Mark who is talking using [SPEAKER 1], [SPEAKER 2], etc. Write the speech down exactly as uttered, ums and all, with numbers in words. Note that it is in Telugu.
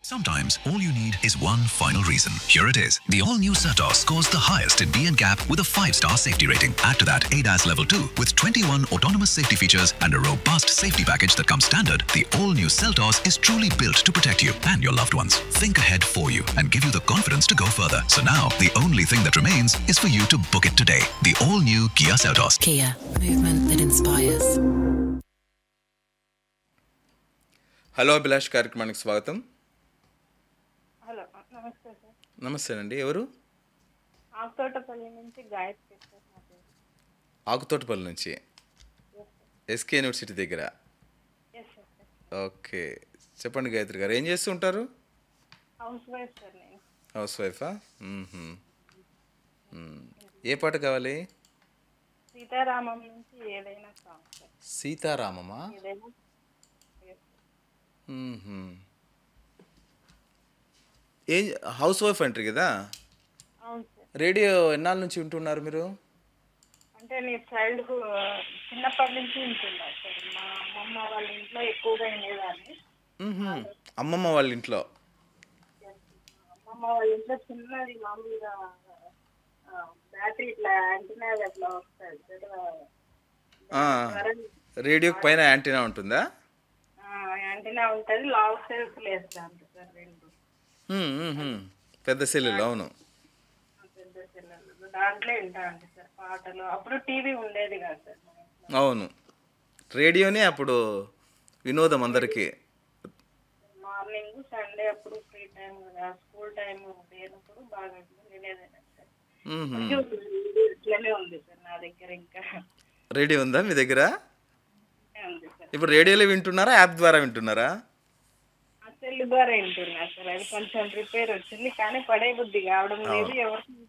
[SPEAKER 1] Sometimes all you need is one final reason. Here it is. The all-new Certos scores the highest in B N C A P with a five-star safety rating. Add to that A D A S Level two with twenty-one autonomous safety features and a robust safety package that comes standard. The all-new Certos is truly built to protect you and your loved ones. Think ahead for you and give you the confidence to go further. So now, the only thing that remains is for you to book it today. The all-new Kia Certos.
[SPEAKER 2] Kia, movement that inspires.
[SPEAKER 3] Hello Abhilash కార్యక్రమానికి స్వాగతం.
[SPEAKER 4] హలో నమస్తే సార్.
[SPEAKER 3] నమస్తే అండి. ఎవరు?
[SPEAKER 4] ఆకుతోటపల్లి నుంచి గాయత్రి సార్ నా పేరు.
[SPEAKER 3] ఆకుతోటపల్లి నుంచి ఎస్కే యూనివర్సిటీ దగ్గర.
[SPEAKER 4] Yes sir.
[SPEAKER 3] ఓకే, చెప్పండి గాయత్రి గారు, ఏం చేస్తూ ఉంటారు?
[SPEAKER 4] హౌస్ వైఫ్ సార్ నేను.
[SPEAKER 3] హౌస్ వైఫా? మ్మ్హ్మ్. మ్మ్. ఏ పాట కావాలి?
[SPEAKER 4] సీతారామం నుంచి ఏదైనా సాంగ్ సార్.
[SPEAKER 3] సీతారామమా?
[SPEAKER 4] ఏదైనా.
[SPEAKER 3] మ్మ్హ్మ్. ఏ హౌస్ వైఫ్ అంటారు కదా,
[SPEAKER 4] అవును సార్.
[SPEAKER 3] రేడియో ఎన్నాళ్ళ నుంచి వింటున్నారు మీరు?
[SPEAKER 4] అంటే నేను చైల్డ్హుడ్ చిన్నప్పటి నుంచి ఉంటున్నా సార్. మా అమ్మమ్మ వాళ్ళ ఇంట్లో ఎక్కువగా వినేదాన్ని.
[SPEAKER 3] మ్మ్హ్మ్. అమ్మమ్మ వాళ్ళ ఇంట్లో.
[SPEAKER 4] అమ్మమ్మ వాళ్ళ ఇంట్లో చిన్నది మామూలుగా బ్యాటరీ ఇట్లా యాంటీనా అట్లా వస్తుంది సార్.
[SPEAKER 3] ఆ, రేడియోకి పైన యాంటీనా ఉంటుందా?
[SPEAKER 4] యాంటీనా ఉంటుంది, లావ్ సెల్స్ లేస్తాను సార్ రెండు.
[SPEAKER 3] మ్మ్, మ్మ్హ్మ్. పెద్ద సెల్లులు, అవును.
[SPEAKER 4] పెద్ద సెల్లర్లు దాంట్లో వింటా అంటే సార్ పాటలు. అప్పుడు టీవీ ఉండేది కాదు సార్ మా ఇంట్లో.
[SPEAKER 3] అవును, రేడియోనే అప్పుడు వినోదం అందరికీ.
[SPEAKER 4] మార్నింగ్ సండే అప్పుడు ఫ్రీ టైం కదా, స్కూల్ టైం లేనప్పుడు బాగా వినేదేనా సార్.
[SPEAKER 3] మ్మ్హ్మ్.
[SPEAKER 4] ఇట్లనే ఉంది సార్ నా దగ్గర, ఇంకా
[SPEAKER 3] రేడియో ఉందా మీ దగ్గర?
[SPEAKER 4] ఉంది సార్.
[SPEAKER 3] ఇప్పుడు రేడియోలో వింటున్నారా, యాప్ ద్వారా వింటున్నారా?
[SPEAKER 4] ఆ సెల్ ద్వారా వింటున్నా సార్. అది కొంచెం రిపేర్ వచ్చింది కానీ పడే బుద్ధి కావడం లేదు, ఎవరికి